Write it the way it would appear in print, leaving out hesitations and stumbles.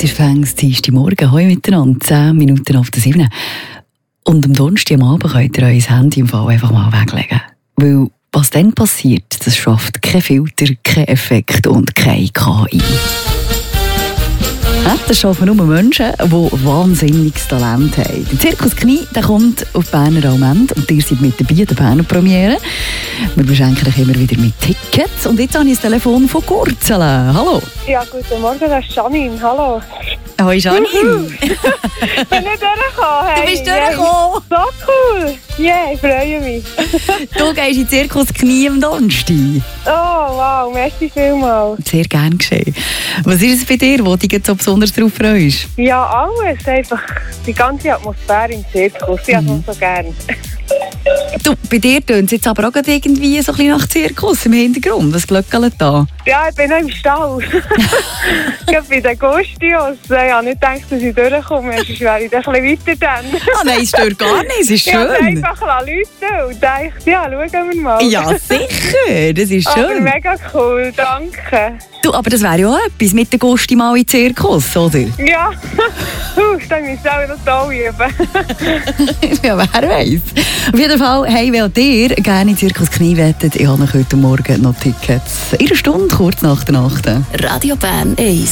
Es ist Dienstagmorgen, heute miteinander, 10 Minuten auf der 7. Und am Donnerstagabend könnt ihr euer Handy im Fall einfach mal weglegen. Weil was dann passiert, das schafft kein Filter, kein Effekt und keine KI. Das schaffen nur Menschen, die wahnsinniges Talent haben. Der Zirkus Knie der kommt auf Berner Almend und ihr seid mit dabei, der Berner Premiere. Wir beschenken euch immer wieder mit Tickets. Und jetzt habe ich das Telefon von Kurzelen. Hallo. Ja, guten Morgen, das ist Janine. Hallo. Hoi Janine. Ich bin nicht durchgekommen. Hey. Du bist durchgekommen. So cool. Ich freue mich. Du gehst in den Zirkus Knie am Donnerstag. Oh, wow, merci vielmals. Sehr gern geschehen. Was ist es bei dir, wo du dich so besonders darauf freust? Ja, alles. Einfach die ganze Atmosphäre im Zirkus. Ich habe es so gerne. Du, bei dir tönt es jetzt aber auch gerade irgendwie so ein bisschen nach Zirkus im Hintergrund. Was glöckelt da? Ja, ich bin noch im Stall. Ich bin bei den Gustios. Ich habe nicht gedacht, dass ich durchkomme. Sonst wäre ich ein bisschen weiter dann. Nein, es stört gar nicht. Es ist schön. Ich habe einfach Leute und dachte, ja, schauen wir mal. Ja, sicher. Das ist schön. Aber mega cool, danke. Du, aber das wäre ja auch etwas mit den Gusti mal in den Zirkus, oder? Ja, dann müssen wir auch noch toll üben. Ja, wer weiß. Auf jeden Fall, hey, wenn ihr gerne in Zirkus Knie wettet, ich habe heute Morgen noch Tickets. In einer Stunde, kurz nach der Nacht. Radio Bern 1.